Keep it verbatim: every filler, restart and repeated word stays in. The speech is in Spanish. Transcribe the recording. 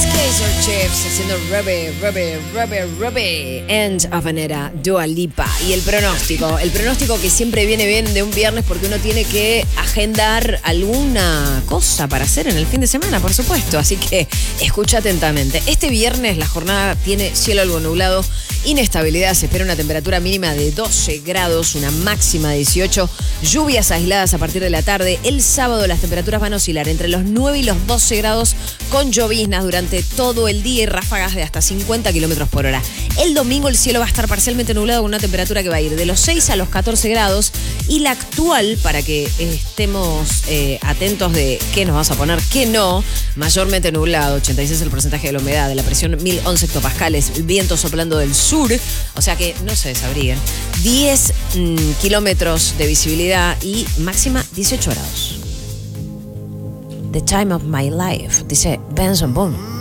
Chiefs haciendo Ruby, Ruby, Ruby, Ruby. End of an era, Dua Lipa. Y el pronóstico, el pronóstico que siempre viene bien de un viernes porque uno tiene que agendar alguna cosa para hacer en el fin de semana, por supuesto. Así que escucha atentamente. Este viernes la jornada tiene cielo algo nublado, inestabilidad, se espera una temperatura mínima de doce grados, una máxima de dieciocho, lluvias aisladas a partir de la tarde. El sábado las temperaturas van a oscilar entre los nueve y los doce grados con lloviznas durante todo el día y ráfagas de hasta cincuenta kilómetros por hora. El domingo el cielo va a estar parcialmente nublado con una temperatura que va a ir de los seis a los catorce grados y la actual, para que estemos eh, atentos de qué nos vas a poner, qué no, mayormente nublado, ochenta y seis el porcentaje de la humedad, de la presión mil once hectopascales, el viento soplando del sur, o sea que no se desabriguen, diez mmm, kilómetros de visibilidad y máxima dieciocho grados. The time of my life, dice Benson Boom.